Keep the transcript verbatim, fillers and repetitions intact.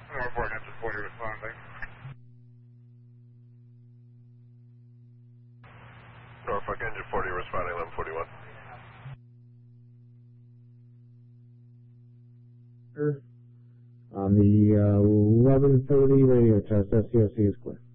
Norfolk engine forty responding. Norfolk engine forty responding, eleven forty-one. On the uh, eleven thirty radio test, S C O C is clear.